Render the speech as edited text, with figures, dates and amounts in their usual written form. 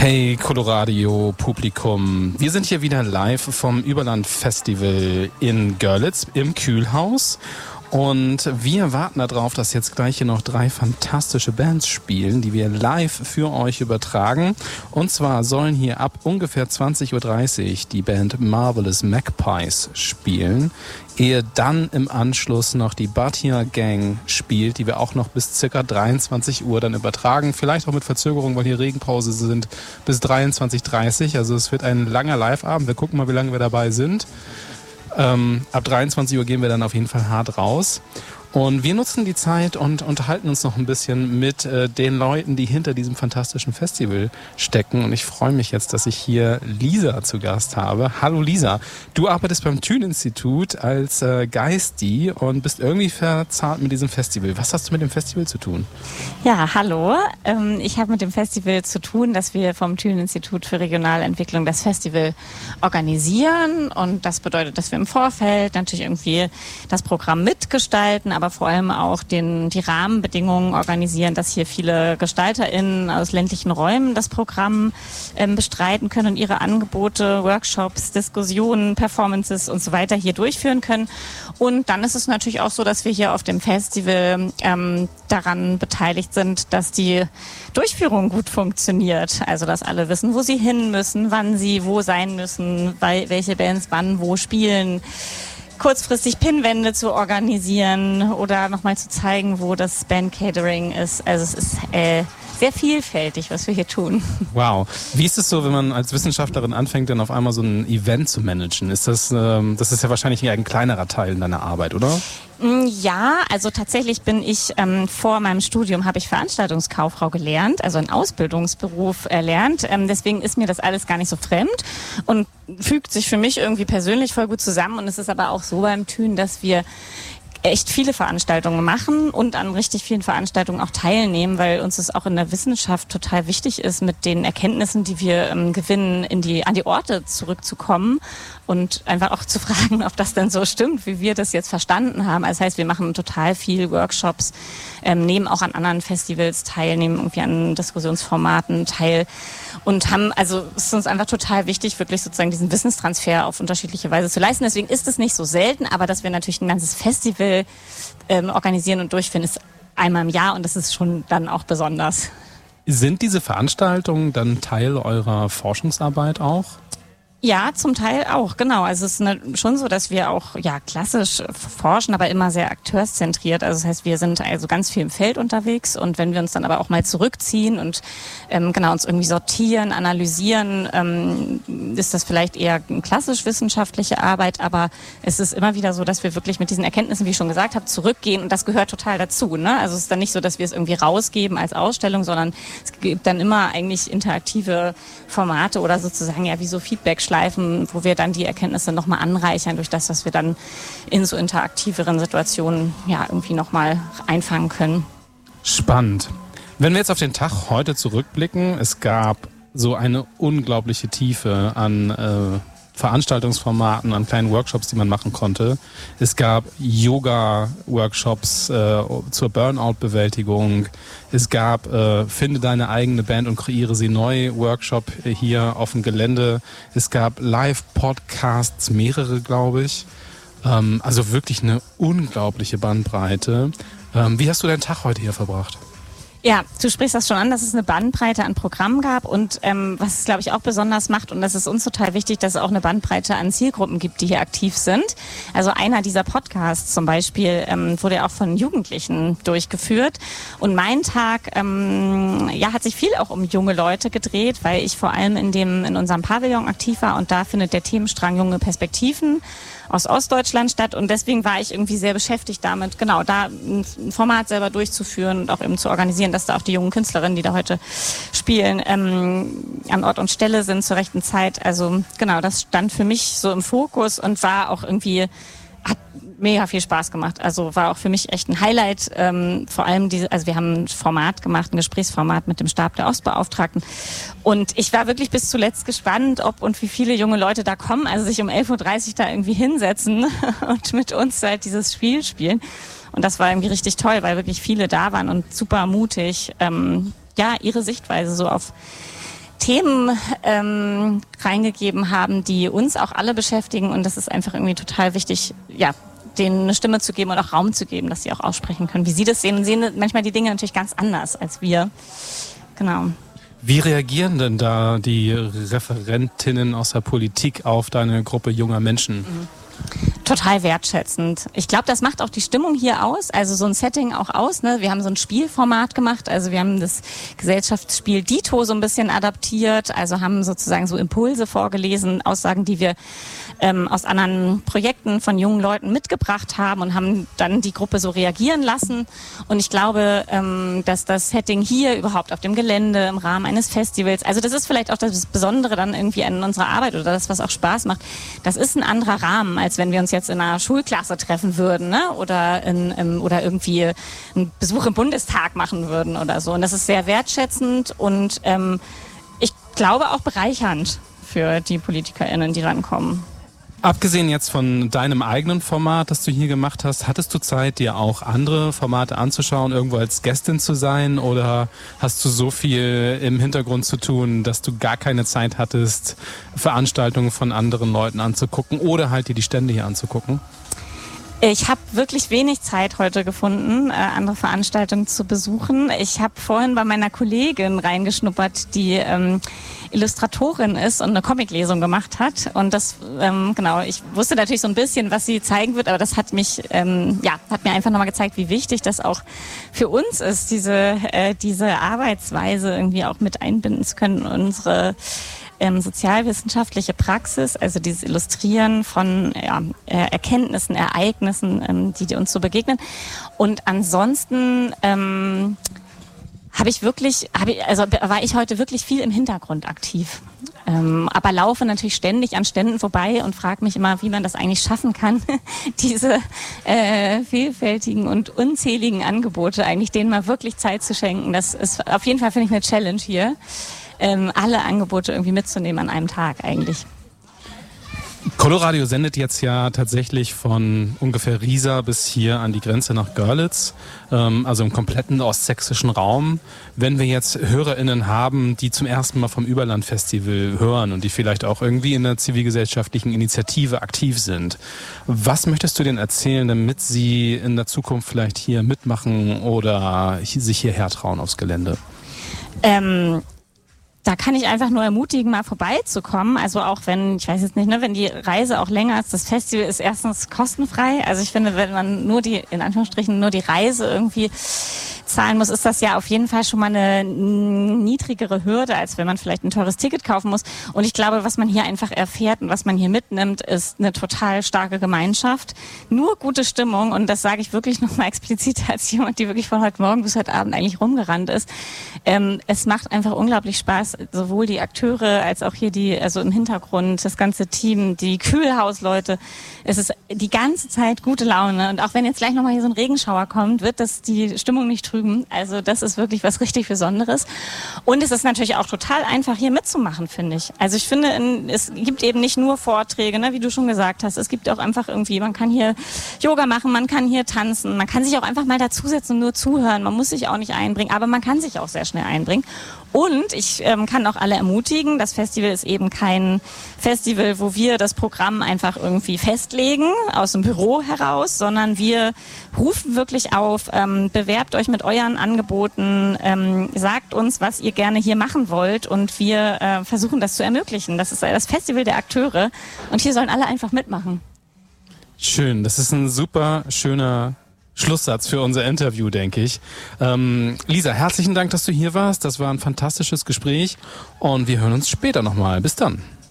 Hey Coloradio-Publikum, wir sind hier wieder live vom Überland-Festival in Görlitz im Kühlhaus. Und wir warten darauf, dass jetzt gleich hier noch 3 fantastische Bands spielen, die wir live für euch übertragen. Und zwar sollen hier ab ungefähr 20.30 Uhr die Band Marvelous Magpies spielen, ehe dann im Anschluss noch die Bhatia Gang spielt, die wir auch noch bis ca. 23 Uhr dann übertragen. Vielleicht auch mit Verzögerung, weil hier Regenpause sind, bis 23.30 Uhr. Also es wird ein langer Live-Abend. Wir gucken mal, wie lange wir dabei sind. Ab 23 Uhr gehen wir dann auf jeden Fall hart raus. Und wir nutzen die Zeit und unterhalten uns noch ein bisschen mit den Leuten, die hinter diesem fantastischen Festival stecken. Und ich freue mich jetzt, dass ich hier Lisa zu Gast habe. Hallo Lisa, du arbeitest beim Thünen-Institut als Geisty und bist irgendwie verzahnt mit diesem Festival. Was hast du mit dem Festival zu tun? Ja, hallo. Ich habe mit dem Festival zu tun, dass wir vom Thünen-Institut für Regionalentwicklung das Festival organisieren. Und das bedeutet, dass wir im Vorfeld natürlich irgendwie das Programm mitgestalten, aber vor allem auch die Rahmenbedingungen organisieren, dass hier viele GestalterInnen aus ländlichen Räumen das Programm bestreiten können und ihre Angebote, Workshops, Diskussionen, Performances und so weiter hier durchführen können. Und dann ist es natürlich auch so, dass wir hier auf dem Festival daran beteiligt sind, dass die Durchführung gut funktioniert. Also dass alle wissen, wo sie hin müssen, wann sie wo sein müssen, welche Bands wann wo spielen. Kurzfristig Pinwände zu organisieren oder nochmal zu zeigen, wo das Band-Catering ist. Also es ist sehr vielfältig, was wir hier tun. Wow. Wie ist es so, wenn man als Wissenschaftlerin anfängt, dann auf einmal so ein Event zu managen? Das ist ja wahrscheinlich ein kleinerer Teil in deiner Arbeit, oder? Ja, also tatsächlich bin ich vor meinem Studium habe ich Veranstaltungskauffrau gelernt, also einen Ausbildungsberuf erlernt. Deswegen ist mir das alles gar nicht so fremd und fügt sich für mich irgendwie persönlich voll gut zusammen. Und es ist aber auch so beim Thün, dass wir echt viele Veranstaltungen machen und an richtig vielen Veranstaltungen auch teilnehmen, weil uns es auch in der Wissenschaft total wichtig ist, mit den Erkenntnissen, die wir gewinnen, an die Orte zurückzukommen und einfach auch zu fragen, ob das denn so stimmt, wie wir das jetzt verstanden haben. Also das heißt, wir machen total viel Workshops, nehmen auch an anderen Festivals teil, nehmen irgendwie an Diskussionsformaten teil und es ist uns einfach total wichtig, wirklich sozusagen diesen Wissenstransfer auf unterschiedliche Weise zu leisten. Deswegen ist es nicht so selten, aber dass wir natürlich ein ganzes Festival organisieren und durchführen, ist einmal im Jahr und das ist schon dann auch besonders. Sind diese Veranstaltungen dann Teil eurer Forschungsarbeit auch? Ja, zum Teil auch, genau. Also es ist schon so, dass wir auch klassisch forschen, aber immer sehr akteurszentriert. Also das heißt, wir sind also ganz viel im Feld unterwegs und wenn wir uns dann aber auch mal zurückziehen und uns irgendwie sortieren, analysieren, ist das vielleicht eher eine klassisch wissenschaftliche Arbeit, aber es ist immer wieder so, dass wir wirklich mit diesen Erkenntnissen, wie ich schon gesagt habe, zurückgehen und das gehört total dazu, ne? Also es ist dann nicht so, dass wir es irgendwie rausgeben als Ausstellung, sondern es gibt dann immer eigentlich interaktive Formate oder sozusagen wie so Feedback-Schleifen, wo wir dann die Erkenntnisse nochmal anreichern durch das, was wir dann in so interaktiveren Situationen irgendwie nochmal einfangen können. Spannend. Wenn wir jetzt auf den Tag heute zurückblicken, es gab so eine unglaubliche Tiefe an Veranstaltungsformaten, an kleinen Workshops, die man machen konnte. Es gab Yoga-Workshops zur Burnout-Bewältigung. Es gab Finde deine eigene Band und kreiere sie neu Workshop hier auf dem Gelände. Es gab Live-Podcasts, mehrere, glaube ich. Also wirklich eine unglaubliche Bandbreite. Wie hast du deinen Tag heute hier verbracht? Ja, du sprichst das schon an, dass es eine Bandbreite an Programmen gab und was es, glaube ich, auch besonders macht und das ist uns total wichtig, dass es auch eine Bandbreite an Zielgruppen gibt, die hier aktiv sind. Also einer dieser Podcasts zum Beispiel wurde ja auch von Jugendlichen durchgeführt und mein Tag hat sich viel auch um junge Leute gedreht, weil ich vor allem in unserem Pavillon aktiv war und da findet der Themenstrang Junge Perspektiven aus Ostdeutschland statt und deswegen war ich irgendwie sehr beschäftigt damit, genau, da ein Format selber durchzuführen und auch eben zu organisieren, dass da auch die jungen Künstlerinnen, die da heute spielen, an Ort und Stelle sind zur rechten Zeit. Also genau, das stand für mich so im Fokus und war auch irgendwie, hat mega viel Spaß gemacht. Also war auch für mich echt ein Highlight. Vor allem wir haben ein Format gemacht, ein Gesprächsformat mit dem Stab der Ostbeauftragten. Und ich war wirklich bis zuletzt gespannt, ob und wie viele junge Leute da kommen, also sich um 11.30 Uhr da irgendwie hinsetzen und mit uns halt dieses Spiel spielen. Und das war irgendwie richtig toll, weil wirklich viele da waren und super mutig, ihre Sichtweise so auf Themen reingegeben haben, die uns auch alle beschäftigen. Und das ist einfach irgendwie total wichtig, ja, denen eine Stimme zu geben und auch Raum zu geben, dass sie auch aussprechen können, wie sie das sehen. Und sehen manchmal die Dinge natürlich ganz anders als wir. Genau. Wie reagieren denn da die Referentinnen aus der Politik auf deine Gruppe junger Menschen? Total wertschätzend. Ich glaube, das macht auch die Stimmung hier aus, also so ein Setting auch aus. Ne? Wir haben so ein Spielformat gemacht, also wir haben das Gesellschaftsspiel Dito so ein bisschen adaptiert, also haben sozusagen so Impulse vorgelesen, Aussagen, die wir aus anderen Projekten von jungen Leuten mitgebracht haben und haben dann die Gruppe so reagieren lassen. Und ich glaube, dass das Setting hier überhaupt auf dem Gelände im Rahmen eines Festivals, also das ist vielleicht auch das Besondere dann irgendwie an unserer Arbeit oder das, was auch Spaß macht, das ist ein anderer Rahmen, als wenn wir uns jetzt in einer Schulklasse treffen würden, ne? Oder oder irgendwie einen Besuch im Bundestag machen würden oder so. Und das ist sehr wertschätzend und ich glaube auch bereichernd für die PolitikerInnen, die rankommen. Abgesehen jetzt von deinem eigenen Format, das du hier gemacht hast, hattest du Zeit, dir auch andere Formate anzuschauen, irgendwo als Gästin zu sein? Oder hast du so viel im Hintergrund zu tun, dass du gar keine Zeit hattest, Veranstaltungen von anderen Leuten anzugucken oder halt dir die Stände hier anzugucken? Ich habe wirklich wenig Zeit heute gefunden, andere Veranstaltungen zu besuchen. Ich habe vorhin bei meiner Kollegin reingeschnuppert, die Illustratorin ist und eine Comiclesung gemacht hat. Und das, genau, ich wusste natürlich so ein bisschen, was sie zeigen wird, aber das hat mich, hat mir einfach nochmal gezeigt, wie wichtig das auch für uns ist, diese Arbeitsweise irgendwie auch mit einbinden zu können in unsere sozialwissenschaftliche Praxis, also dieses Illustrieren von Erkenntnissen, Ereignissen, die uns so begegnen. Und ansonsten war ich heute wirklich viel im Hintergrund aktiv. Aber laufe natürlich ständig an Ständen vorbei und frage mich immer, wie man das eigentlich schaffen kann, diese vielfältigen und unzähligen Angebote eigentlich denen mal wirklich Zeit zu schenken. Das ist auf jeden Fall, finde ich, eine Challenge hier. Alle Angebote irgendwie mitzunehmen an einem Tag eigentlich. Coloradio sendet jetzt ja tatsächlich von ungefähr Riesa bis hier an die Grenze nach Görlitz, also im kompletten ostsächsischen Raum. Wenn wir jetzt HörerInnen haben, die zum ersten Mal vom Überland-Festival hören und die vielleicht auch irgendwie in einer zivilgesellschaftlichen Initiative aktiv sind, was möchtest du denen erzählen, damit sie in der Zukunft vielleicht hier mitmachen oder sich hierher trauen aufs Gelände? Da kann ich einfach nur ermutigen, mal vorbeizukommen. Also auch wenn, ich weiß jetzt nicht, ne, wenn die Reise auch länger ist, das Festival ist erstens kostenfrei. Also ich finde, wenn man nur die Reise irgendwie zahlen muss, ist das ja auf jeden Fall schon mal eine niedrigere Hürde, als wenn man vielleicht ein teures Ticket kaufen muss. Und ich glaube, was man hier einfach erfährt und was man hier mitnimmt, ist eine total starke Gemeinschaft. Nur gute Stimmung, und das sage ich wirklich nochmal explizit als jemand, die wirklich von heute Morgen bis heute Abend eigentlich rumgerannt ist. Es macht einfach unglaublich Spaß, sowohl die Akteure als auch hier also im Hintergrund, das ganze Team, die Kühlhausleute. Es ist die ganze Zeit gute Laune. Und auch wenn jetzt gleich nochmal hier so ein Regenschauer kommt, wird das die Stimmung nicht trüben. Also das ist wirklich was richtig Besonderes. Und es ist natürlich auch total einfach, hier mitzumachen, finde ich. Also ich finde, es gibt eben nicht nur Vorträge, ne, wie du schon gesagt hast. Es gibt auch einfach irgendwie, man kann hier Yoga machen, man kann hier tanzen, man kann sich auch einfach mal dazusetzen und nur zuhören. Man muss sich auch nicht einbringen, aber man kann sich auch sehr schnell einbringen. Und ich kann auch alle ermutigen, das Festival ist eben kein Festival, wo wir das Programm einfach irgendwie festlegen, aus dem Büro heraus, sondern wir rufen wirklich auf, bewerbt euch mit euren Angeboten, sagt uns, was ihr gerne hier machen wollt, und wir versuchen das zu ermöglichen. Das ist das Festival der Akteure und hier sollen alle einfach mitmachen. Schön, das ist ein super schöner Schlusssatz für unser Interview, denke ich. Lisa, herzlichen Dank, dass du hier warst. Das war ein fantastisches Gespräch und wir hören uns später nochmal. Bis dann.